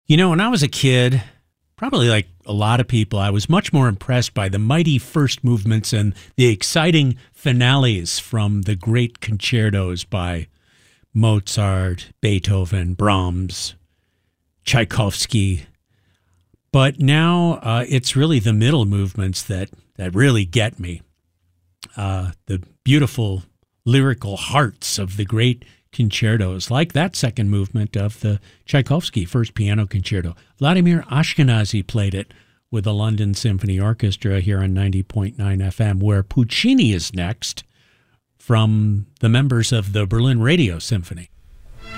When I was a kid, probably like a lot of people, I was much more impressed by the mighty first movements and the exciting finales from the great concertos by Mozart, Beethoven, Brahms, Tchaikovsky. But now it's really the middle movements that really get me. The beautiful lyrical hearts of the great concertos, like that second movement of the Tchaikovsky First Piano Concerto. Vladimir Ashkenazy played it with the London Symphony Orchestra here on 90.9 FM, where Puccini is next from the members of the Berlin Radio Symphony.